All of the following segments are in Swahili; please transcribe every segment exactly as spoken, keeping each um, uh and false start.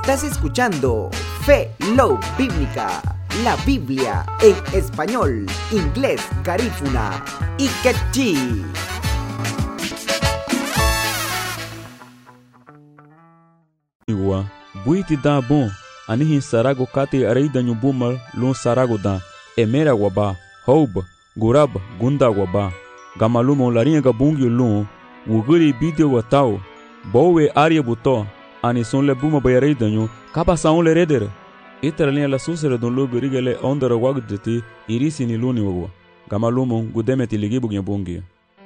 Estás escuchando Fe Love Bíblica, la Biblia en español, inglés, garífuna y quechí. Wa buiti da bon anihin sarago kati areida nyubumal lun sarago da emera waba houb gurab gunda waba gamalumo larinha gabungi lun wuguri bidio watao bowe aria buto ani son le buma bayareida nyu kapa saun le reder iteralinha la susere don logo rigale ondara wagdeti irisi ni luni wawa gamalumo gudemeti ligibu nyabungi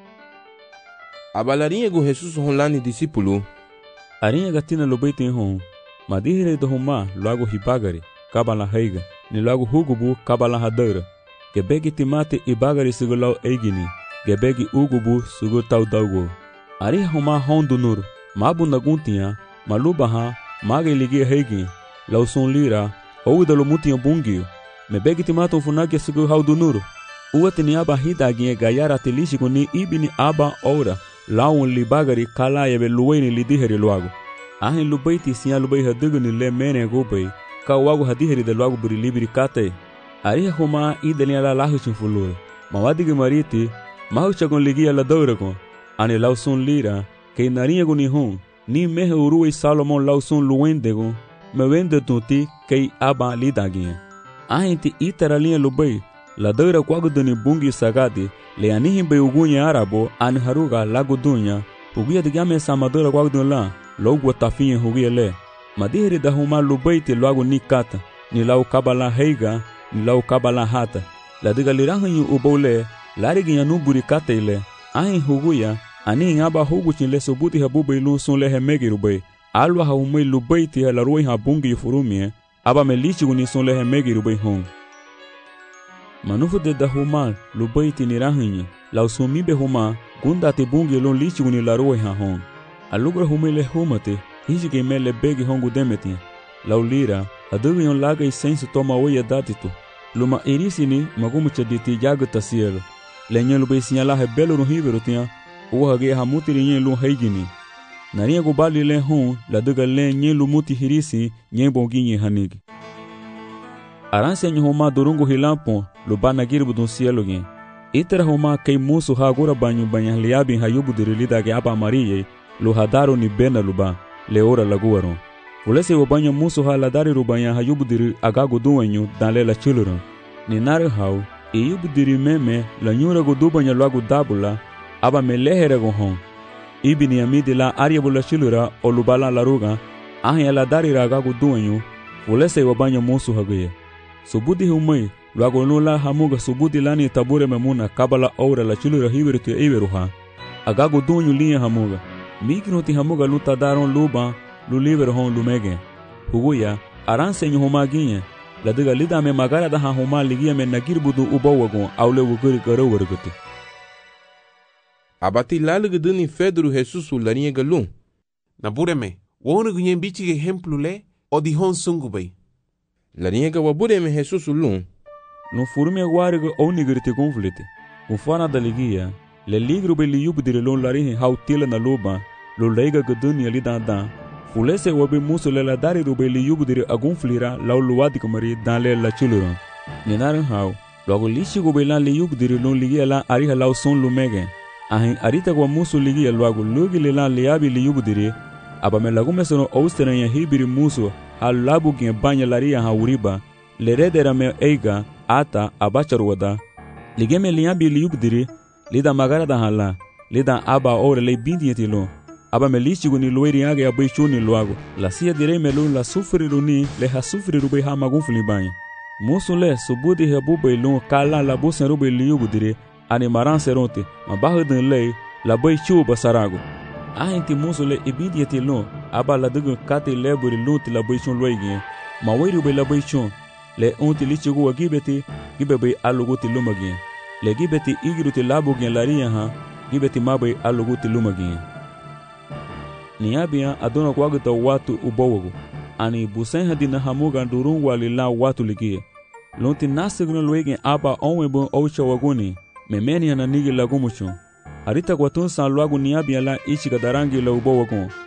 abalarinha go Jesus honlani discípulo arinha gatina lobeitin hon madihire do huma logo hibagari kabala heiga ni logo hugubu kabala hadara gebegi timate ibagari sigulau eigini gebegi ugubu sugutau daugo ari huma hondu nur mabu naguntia malubaha mage ligi heigi lauson lira ou dalo mutia bungio mebegi timato funagi sugu haudu nur uatini aba hidagi gayara telishi kuni ibini aba ora laun libagari kala yebe luweni lidiheri logo ahin lubaiti siya lubai haduguni le mene gobei ka wago hadiheri de logo buri libiri kate ari huma idenia la lahu chunfulu mawadigi mariti mahu chagon ligia la doragon ani lausun lira ke narinha guni hon ni mehe uruei salomon lausun luendego me wende tuti ke aba lidagi ahin ti iteralinha lubai la dora kwaguduni bungi sagadi le anihin be ugunya arabo an haruga lagudunya uguya digame samadora kwagudunla logo tafinha hugia le madihiri da huma lubaiti logo nikata ni lau kabala heiga ni lau kabala hata la diga lirahanyu ubole lariginya nuburi katele ahin huguya ani ngaba huguchin le sobuti habubai lu sun le hemegi rubai alwa ha umai lubaiti la ruin habungi furumie aba melichi uni sun le hemegi rubai hon manufu de da huma lubaiti ni rahanyi lau sumibe huma gunda te bungi lon lichi uni la ruin ha hon alugra humele humate hijige mele begi hongu demeti laulira adugi on laga i sensu toma oya datitu luma irisini magumu chaditi jaga tasielo lenye lube sinyala he belo no hiveru tia uwage hamuti linye lu haigini naria gubali le hon la duga le nye lumuti hirisi nye bongi nye hanigi aranse nye homa durungu hilampo lubana girbu dun sielo gen itera homa kei musu hagura banyu banya liabi hayubu dirilida ge aba mariye lu hadaro ni bena luba leora laguaron fulese wabanya musu ha ladari rubanya hayubu diri agago duwanyu danle la chuluron ni nare hau iyubu diri meme la nyura gudubanya lagu dabula aba melehere go hon ibini amidi la ariabu la chulura o lubala la ruga ahya ladari agago duwanyu fulese wabanya musu haguye subudi humai lagu nula hamuga subudi lani tabure memuna kabala aura la chulura hiberutu iberuha agago duwanyu liya hamuga Migroti hamuga luta daron luba luliver hon lumege huguya aranse nyu homaginye la diga lida me magara da homa ligia me nagirbudu ubawagon awle wuguri garo warguti abati lalguduni Pedro Jesus larinha galun nabureme wonu gunyen bichi exemplo le odi hon sungubei larinha ga wabureme Jesus lun no furme warigo onigirti conflite ufana da ligia le ligro be liyub dire lon larinha hautila na loba lo leiga guduni ali dada fulese wabe muso le la dari ro be liyub dire agun flira law luwadi kumari dan le la chuluro nenaran haw logo lishi go be lan liyub dire lon ligia la ari law son lumege ahin arita go muso ligia logo logi le lan liabi liyub dire aba me lagu mesono austeren ya hibiri muso hal labu gen banya laria ha uriba le redera me eiga ata abachar wada ligeme liabi liyub dire lida magara da hala lida aba ore le bindieti lo aba melichi guni loiri age ya beichuni loago la sia dire melu la sufri runi le ha sufri rube ha magunfuli banya musu le subudi he bube lo kala la busen rube liubu dire ani maran seronte mabahu den le la beichu basarago ahinti musu le ibindieti lo aba la dugu kati leburi luti la beichun loigi ma wei rube la beichun le onti lichi go gibeti gibebe aluguti lumagi le gibeti igiruti labu gen laria ha gibeti mabai aluguti lumagi niabia adona kwagta watu ubowogo ani busen hadina hamuga durun walila watu ligie lonti nasigno luegen aba onwebo oucha waguni memeni ananigi lagumucho arita kwatun san luagu niabia la ichi gadarangi la ubowogo